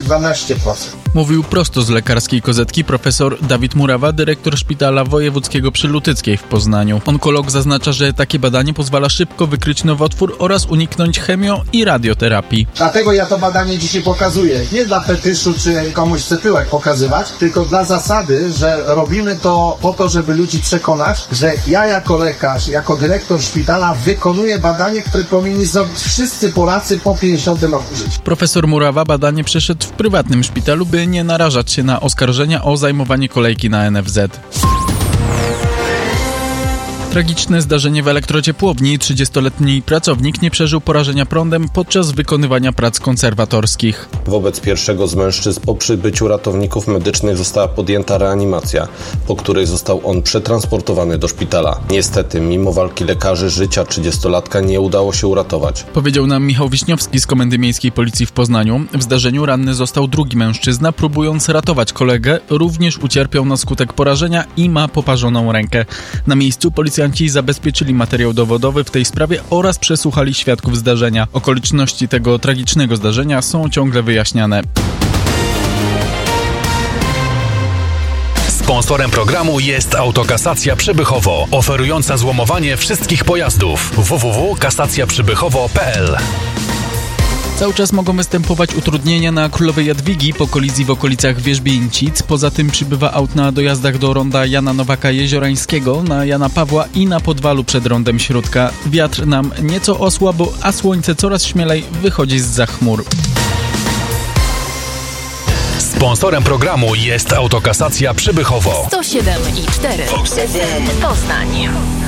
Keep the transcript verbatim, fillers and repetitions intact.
dwanaście procent. Mówił prosto z lekarskiej kozetki profesor Dawid Murawa, dyrektor Szpitala Wojewódzkiego przy Lutyckiej w Poznaniu. Onkolog zaznacza, że takie badanie pozwala szybko wykryć nowotwór oraz uniknąć chemio- i radioterapii. Dlatego ja to badanie dzisiaj pokazuję. Nie dla fetyszu, czy komuś chce tyłek pokazywać, tylko dla zasady, że robimy to po to, żeby ludzi przekonać, że ja jako lekarz, jako dyrektor szpitala wykonuję badanie, które powinni zrobić wszyscy Polacy po pięćdziesiątym roku życia. Profesor Murawa badanie przeszedł w prywatnym szpitalu, by nie narażać się na oskarżenia o zajmowanie kolejki na N F Z. Tragiczne zdarzenie w elektrociepłowni. trzydziestoletni pracownik nie przeżył porażenia prądem podczas wykonywania prac konserwatorskich. Wobec pierwszego z mężczyzn po przybyciu ratowników medycznych została podjęta reanimacja, po której został on przetransportowany do szpitala. Niestety, mimo walki lekarzy, życia trzydziestolatka nie udało się uratować. Powiedział nam Michał Wiśniowski z Komendy Miejskiej Policji w Poznaniu. W zdarzeniu ranny został drugi mężczyzna. Próbując ratować kolegę, również ucierpiał na skutek porażenia i ma poparzoną rękę. Na miejscu policjanci zabezpieczyli materiał dowodowy w tej sprawie oraz przesłuchali świadków zdarzenia. Okoliczności tego tragicznego zdarzenia są ciągle wyjaśniane. Sponsorem programu jest Autokasacja Przybychowo, oferująca złomowanie wszystkich pojazdów. w w w kropka kasacja przybychowo kropka p l. Cały czas mogą występować utrudnienia na Królowej Jadwigi po kolizji w okolicach Wierzbięcic. Poza tym przybywa aut na dojazdach do ronda Jana Nowaka Jeziorańskiego, na Jana Pawła i na Podwalu przed rondem Śródka. Wiatr nam nieco osłabł, a słońce coraz śmielej wychodzi zza chmur. Sponsorem programu jest Autokasacja Przybychowo. sto siedem i cztery Poznań.